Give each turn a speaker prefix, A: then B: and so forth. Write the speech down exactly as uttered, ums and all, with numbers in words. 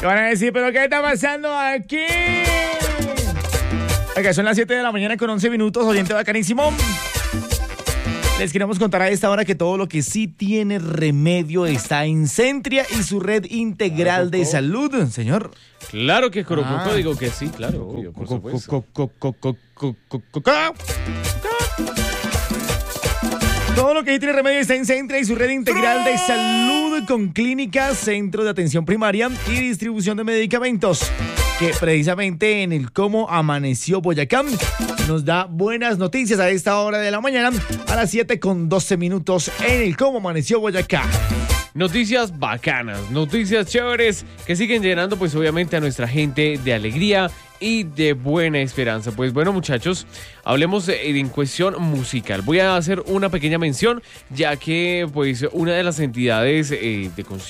A: ¿Qué van a decir? ¿Pero qué está pasando aquí? Oiga, son las siete de la mañana con once minutos, oyente bacanísimo. Les queremos contar a esta hora que todo lo que sí tiene remedio está en Centria y su red integral de salud, señor.
B: Claro que Corococo,
A: Ah.
B: digo que sí, claro, obvio, por supuesto.
A: Todo lo que sí tiene remedio está en Centria y su red integral de salud con clínicas, centros de atención primaria y distribución de medicamentos. Que precisamente en el Cómo Amaneció Boyacá nos da buenas noticias a esta hora de la mañana, a las siete con doce minutos en el Cómo Amaneció Boyacá.
B: Noticias bacanas, noticias chéveres que siguen llenando pues obviamente a nuestra gente de alegría y de buena esperanza. Pues bueno, muchachos, hablemos de, en cuestión musical. Voy a hacer una pequeña mención, ya que pues una de las entidades eh, de conciertos